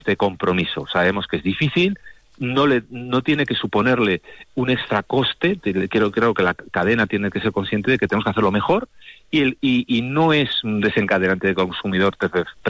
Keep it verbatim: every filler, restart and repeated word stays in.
este compromiso. Sabemos que es difícil, no le no tiene que suponerle un extra coste. Creo, creo que la cadena tiene que ser consciente de que tenemos que hacerlo mejor y, el, y, y no es un desencadenante de consumidor